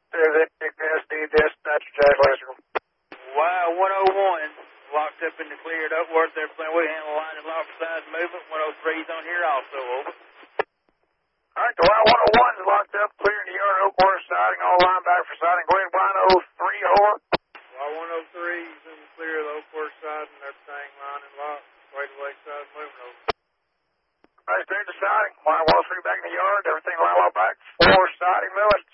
SD dispatch, Electrical. Y101 locked up in the cleared up. Worth there playing. We handle line and lock size movement. 103's on here also, over. All right, the Y101 is locked up, clearing the yard, Oakhorse siding, all line back for siding. Go ahead, 103, over. Y103's in the clear of the Oakhorse side and everything, line and lock. Right away side moving over. Right, cleared the siding. Y103 back in the yard, everything line lock back. 4 siding moving.